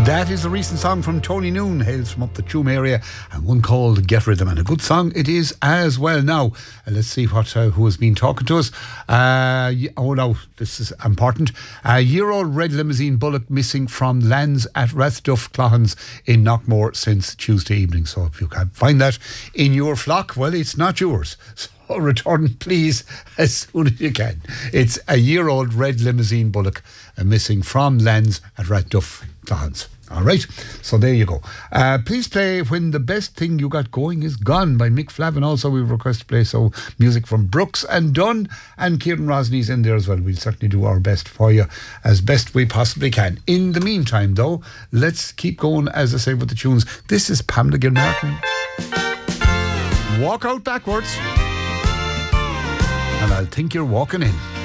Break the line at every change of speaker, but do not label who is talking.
That is a recent song from Tony Noon, hails from up the Tuam area, and one called Get Rhythm, and a good song it is as well. Now, let's see who has been talking to us. Oh no, this is important. A year-old red limousine Bullock missing from lands at Rathduff Clohans in Knockmore since Tuesday evening. So if you can find that in your flock, well, it's not yours. So return, please, as soon as you can. It's a year-old red limousine Bullock missing from lands at Rathduff Clohans. All right, so there you go. Please play When the Best Thing You Got Going Is Gone by Mick Flavin. Also, we've requested to play music from Brooks and Dunn, and Kieran Rosney's in there as well. We'll certainly do our best for you as best we possibly can. In the meantime, though, let's keep going, as I say, with the tunes. This is Pamela Gilmartin. Walk Out Backwards. And I'll think you're walking in.